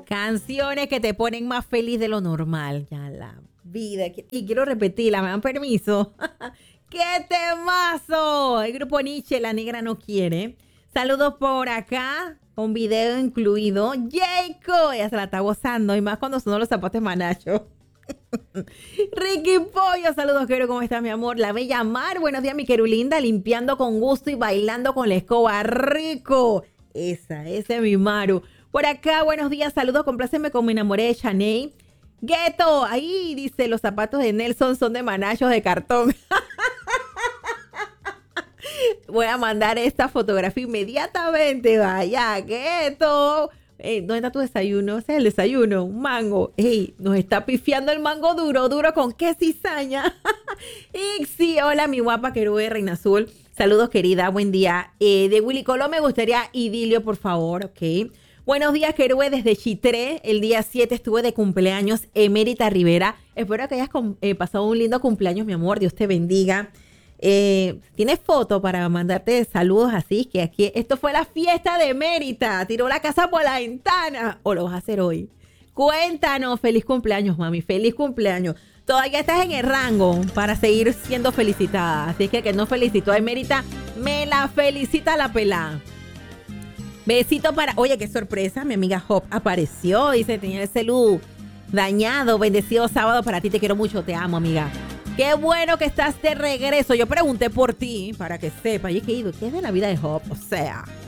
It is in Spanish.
Canciones que te ponen más feliz de lo normal. Ya la vida. Y quiero repetirla, ¿me dan permiso? ¡Qué temazo! El grupo Nietzsche, La Negra No Quiere. Saludos por acá, con video incluido. ¡Jacob! Ella se la está gozando, y más cuando son los zapatos manachos. Ricky Pollo, saludos, Quero, ¿cómo estás, mi amor? La Bella Mar, buenos días, mi querulinda, limpiando con gusto y bailando con la escoba. ¡Rico! Ese es mi Maru. Por acá, buenos días, saludos, compláceme con mi enamoré de Chaney. Gueto, ahí dice, los zapatos de Nelson son de manachos de cartón. Voy a mandar esta fotografía inmediatamente. Vaya, Gueto. ¿Dónde está tu desayuno? Ese es el desayuno, un mango. Ey, nos está pifiando el mango duro con qué cizaña. Ixi, hola, mi guapa Querube, Reina Azul. Saludos, querida, buen día. De Willy Colón me gustaría idilio, por favor, ok. Buenos días, Querube, desde Chitré. El día 7 estuve de cumpleaños, Emérita Rivera. Espero que hayas pasado un lindo cumpleaños, mi amor. Dios te bendiga. ¿Tienes foto para mandarte saludos así? Que aquí, esto fue la fiesta de Emérita. Tiró la casa por la ventana. ¿O lo vas a hacer hoy? Cuéntanos. Feliz cumpleaños, mami. Feliz cumpleaños. Todavía estás en el rango para seguir siendo felicitada. Así que el que no felicitó a Emérita, me la felicita la pelada. Besito para... Oye, qué sorpresa. Mi amiga Hop apareció. Dice, tenía el celu dañado. Bendecido sábado para ti. Te quiero mucho. Te amo, amiga. Qué bueno que estás de regreso. Yo pregunté por ti para que sepa. Y es que ¿qué es de la vida de Hop? O sea,